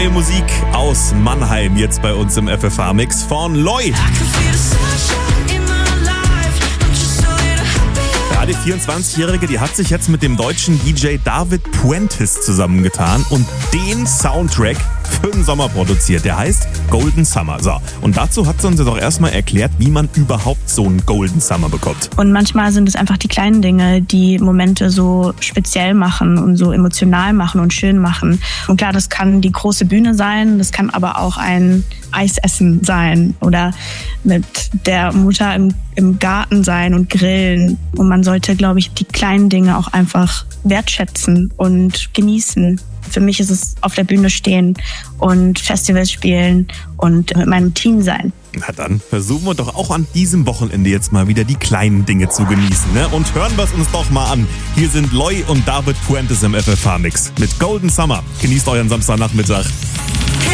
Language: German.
Neue Musik aus Mannheim jetzt bei uns im FFH-Mix von Loi. Ja, die 24-Jährige, die hat sich jetzt mit dem deutschen DJ David Puentes zusammengetan und den Soundtrack für den Sommer produziert. Der heißt Golden Summer. So, und dazu hat sie uns jetzt auch erstmal erklärt, wie man überhaupt so einen Golden Summer bekommt. Und manchmal sind es einfach die kleinen Dinge, die Momente so speziell machen und so emotional machen und schön machen. Und klar, das kann die große Bühne sein, das kann aber auch ein Eisessen sein oder mit der Mutter im Garten sein und grillen. Und man sollte, glaube ich, die kleinen Dinge auch einfach wertschätzen und genießen. Für mich ist es auf der Bühne stehen und Festivals spielen und mit meinem Team sein. Na dann versuchen wir doch auch an diesem Wochenende jetzt mal wieder die kleinen Dinge zu genießen, ne? Und hören wir es uns doch mal an. Hier sind Loi und David Puentes im FFH-Mix mit Golden Summer. Genießt euren Samstagnachmittag.